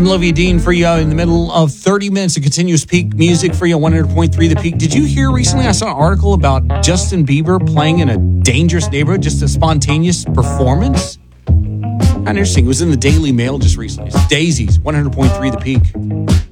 Some Olivia Dean for you in the middle of 30 minutes of continuous peak music for you on 100.3 The Peak. Did you hear recently, I saw an article about Justin Bieber playing in a dangerous neighborhood, just a spontaneous performance? Kind of interesting. It was in the Daily Mail just recently. It's Daisies, 100.3 The Peak.